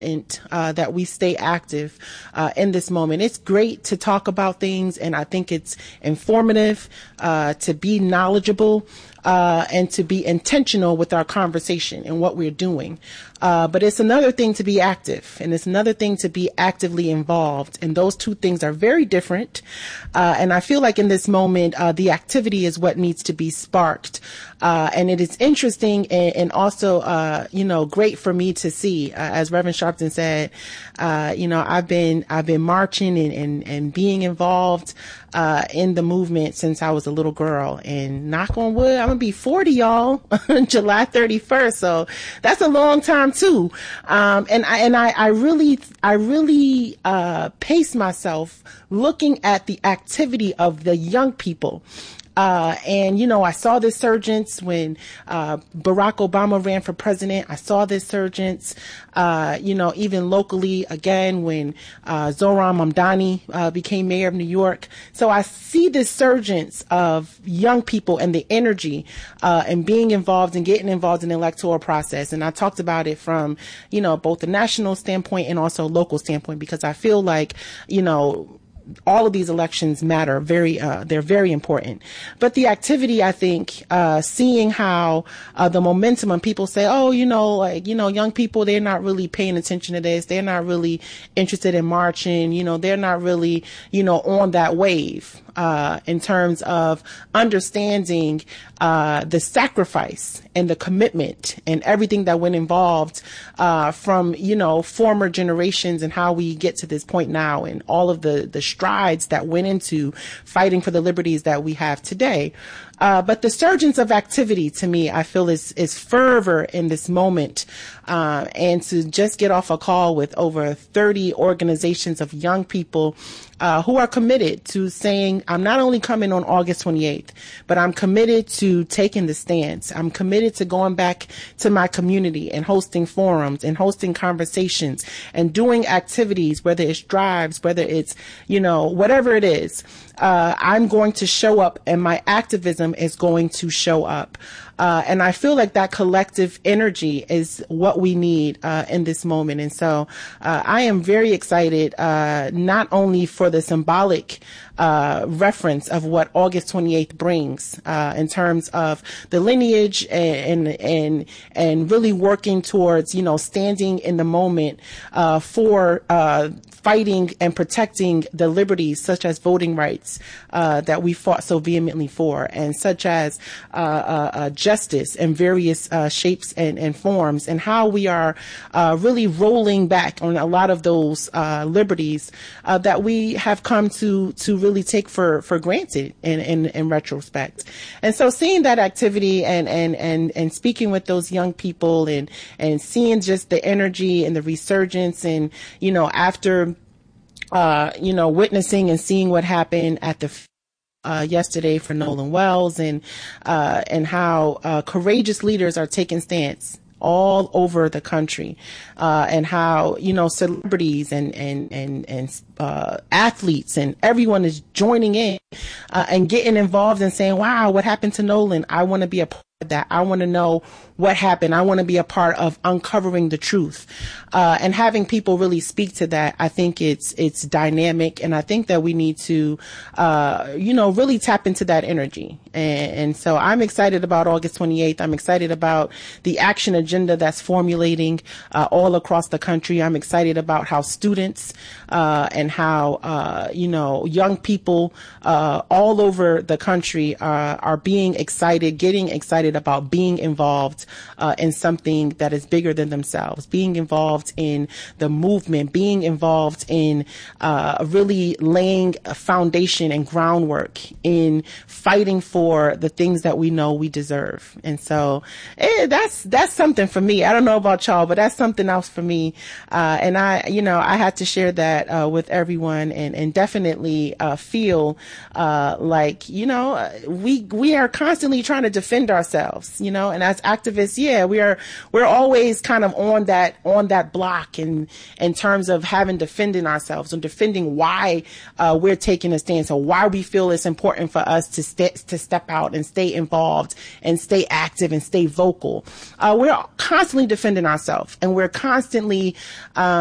that we stay active in this moment. It's great to talk about things, and I think it's informative to be knowledgeable and to be intentional with our conversation and what we're doing. But it's another thing to be active, and it's another thing to be actively involved. And those two things are very different. And I feel like in this moment, the activity is what needs to be sparked. And it is interesting and also, great for me to see, as Reverend Sharpton said, I've been marching and being involved, in the movement since I was a little girl, and knock on wood, I'm gonna be 40, y'all, July 31st. So that's a long time too. And I really pace myself looking at the activity of the young people. I saw this surgence when Barack Obama ran for president. I saw this surgence, even locally again when Zohran Mamdani became mayor of New York. So I see this surgence of young people and the energy and being involved and getting involved in the electoral process. And I talked about it from, both the national standpoint and also local standpoint, because I feel like, all of these elections matter. They're very important. But the activity, I think, seeing how the momentum, and people say, young people, they're not really paying attention to this. They're not really interested in marching. They're not really, on that wave. In terms of understanding the sacrifice and the commitment and everything that went involved from former generations, and how we get to this point now, and all of the strides that went into fighting for the liberties that we have today. But the surgence of activity, to me, I feel is fervor in this moment. And to just get off a call with over 30 organizations of young people who are committed to saying, I'm not only coming on August 28th, but I'm committed to taking the stance. I'm committed to going back to my community and hosting forums and hosting conversations and doing activities, whether it's drives, whether it's, whatever it is. I'm going to show up, and my activism is going to show up. And I feel like that collective energy is what we need in this moment. And so I am very excited, not only for the symbolic reference of what August 28th brings in terms of the lineage and really working towards, standing in the moment for fighting and protecting the liberties such as voting rights that we fought so vehemently for, and such as justice in various shapes and forms, and how we are really rolling back on a lot of those liberties that we have come to really take for granted in retrospect. And so seeing that activity and speaking with those young people and seeing just the energy and the resurgence, and after witnessing and seeing what happened at the yesterday for Nolan Wells, and how courageous leaders are taking stance all over the country, and how celebrities and athletes and everyone is joining in and getting involved and saying, wow, what happened to Nolan? I want to be a part of that. I want to know what happened. I want to be a part of uncovering the truth, and having people really speak to that. I think it's dynamic, and I think that we need to really tap into that energy. And so I'm excited about August 28th. I'm excited about the action agenda that's formulating all across the country. I'm excited about how students and how young people all over the country are being excited, getting excited about being involved in something that is bigger than themselves, being involved in the movement, being involved in really laying a foundation and groundwork in fighting for the things that we know we deserve. And so that's something for me. I don't know about y'all, but that's something else for me. And I had to share that with everyone, and definitely feel like we are constantly trying to defend ourselves, and as activists, activists, yeah, we're always kind of on that block in terms of having defending ourselves and defending why we're taking a stance or why we feel it's important for us to step out and stay involved and stay active and stay vocal. We're constantly defending ourselves, and we're constantly